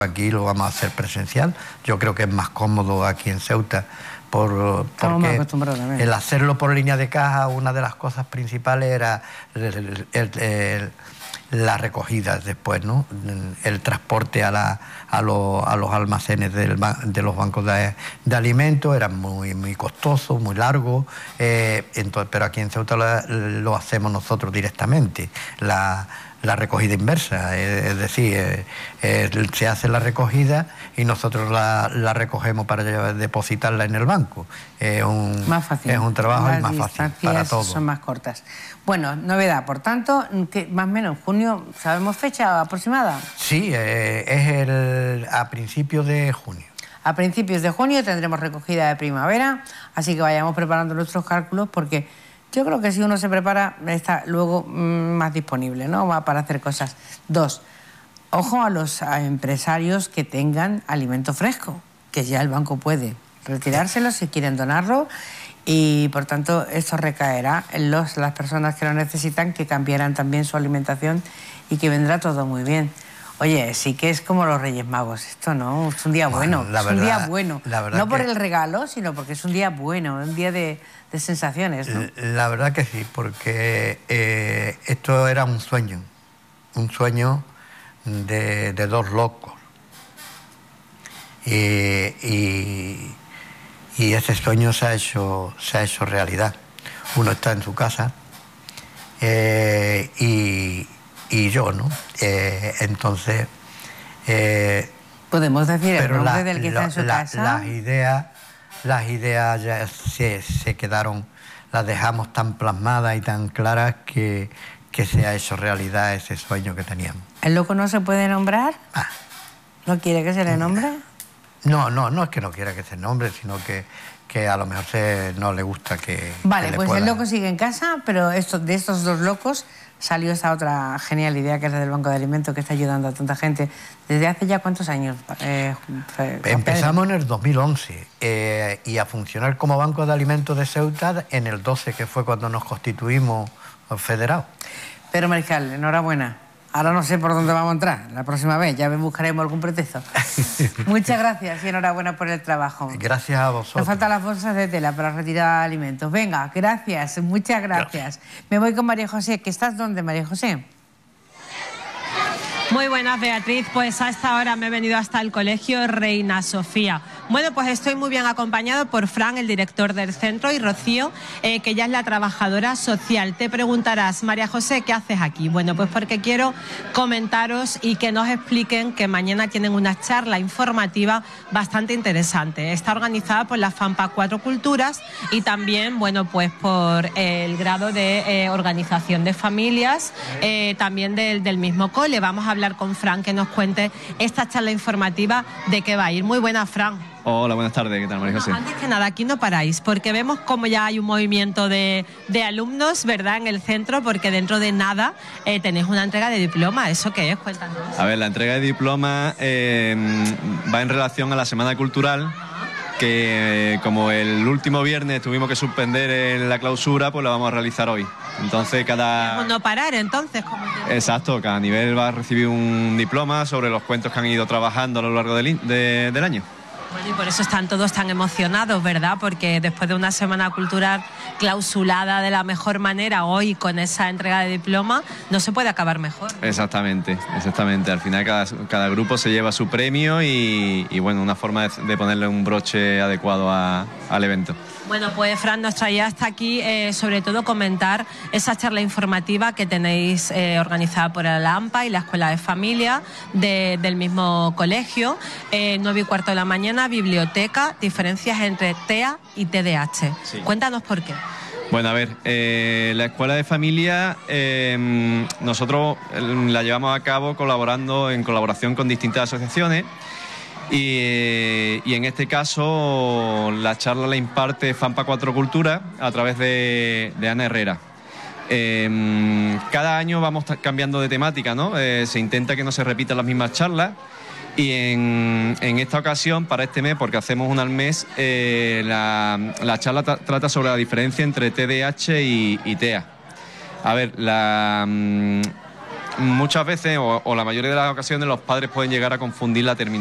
Aquí lo vamos a hacer presencial. Yo creo que es más cómodo aquí en Ceuta porque el hacerlo por línea de caja, una de las cosas principales era la recogida después, ¿no? El transporte a los almacenes de los bancos de alimentos era muy costoso, muy largo, pero aquí en Ceuta lo hacemos nosotros directamente. La recogida inversa, es decir, se hace la recogida y nosotros la recogemos para depositarla en el banco. Más fácil. Es un trabajo más fácil para todos. Son más cortas. Bueno, novedad, por tanto, que más o menos en junio, ¿sabemos fecha aproximada? Sí, es a principios de junio. A principios de junio tendremos recogida de primavera, así que vayamos preparando nuestros cálculos porque yo creo que si uno se prepara, está luego más disponible, ¿no? Va para hacer cosas. 2, ojo a los empresarios que tengan alimento fresco, que ya el banco puede retirárselo si quieren donarlo y, por tanto, esto recaerá en las personas que lo necesitan, que cambiarán también su alimentación y que vendrá todo muy bien. Oye, sí que es como los Reyes Magos, esto no, es un día bueno, un día bueno. No por el regalo, sino porque es un día bueno, un día de sensaciones, ¿no? La verdad que sí, porque esto era un sueño de dos locos. Y ese sueño se ha hecho realidad. Uno está en su casa y yo, ¿no? Entonces... ¿podemos decir el nombre del que está en su casa? Las ideas ya se quedaron, las dejamos tan plasmadas y tan claras que se ha hecho realidad ese sueño que teníamos. ¿El loco no se puede nombrar? ¿No quiere que se le nombre? No es que no quiera que se nombre, sino que a lo mejor no le gusta que... Vale, pues el loco sigue en casa, pero de estos dos locos salió esa otra genial idea que es la del Banco de Alimentos, que está ayudando a tanta gente. ¿Desde hace ya cuántos años? Empezamos en el 2011 y a funcionar como Banco de Alimentos de Ceuta en el 12, que fue cuando nos constituimos federados. Pedro Mariscal, enhorabuena. Ahora no sé por dónde vamos a entrar la próxima vez, ya buscaremos algún pretexto. Muchas gracias y enhorabuena por el trabajo. Gracias a vosotros. Nos faltan las bolsas de tela para retirar alimentos. Venga, gracias, muchas gracias. Me voy con María José. ¿Que estás dónde, María José? Muy buenas, Beatriz. Pues a esta hora me he venido hasta el Colegio Reina Sofía. Bueno, pues estoy muy bien acompañado por Fran, el director del centro, y Rocío, que ya es la trabajadora social. Te preguntarás, María José, ¿qué haces aquí? Bueno, pues porque quiero comentaros y que nos expliquen que mañana tienen una charla informativa bastante interesante. Está organizada por la FAMPA Cuatro Culturas y también, bueno, pues por el grado de organización de familias, también del mismo cole. Vamos a hablar con Fran, que nos cuente esta charla informativa de qué va a ir. Muy buena, Fran. Hola, buenas tardes. ¿Qué tal, María José? Antes que nada, aquí no paráis, porque vemos como ya hay un movimiento de alumnos, ¿verdad?, en el centro, porque dentro de nada tenéis una entrega de diploma. ¿Eso qué es? Cuéntanos. A ver, la entrega de diploma va en relación a la Semana Cultural, que como el último viernes tuvimos que suspender la clausura, pues la vamos a realizar hoy. Entonces no parar, entonces. Exacto, cada nivel va a recibir un diploma sobre los cuentos que han ido trabajando a lo largo del año. Bueno, y por eso están todos tan emocionados, ¿verdad? Porque después de una semana cultural clausulada de la mejor manera, hoy con esa entrega de diploma, no se puede acabar mejor. Exactamente. Al final cada grupo se lleva su premio y bueno, una forma de ponerle un broche adecuado al evento. Bueno, pues Fran nos traía hasta aquí sobre todo comentar esa charla informativa que tenéis organizada por la AMPA y la Escuela de Familia del mismo colegio, 9:15 de la mañana, biblioteca, diferencias entre TEA y TDAH. Sí. Cuéntanos por qué. Bueno, a ver, la Escuela de Familia nosotros la llevamos a cabo en colaboración con distintas asociaciones. Y en este caso la charla la imparte FAMPA Cuatro Culturas a través de Ana Herrera. Cada año vamos cambiando de temática, ¿no? Se intenta que no se repitan las mismas charlas y en esta ocasión, para este mes, porque hacemos una al mes, la charla trata sobre la diferencia entre TDAH y TEA. A ver, muchas veces o la mayoría de las ocasiones los padres pueden llegar a confundir la terminología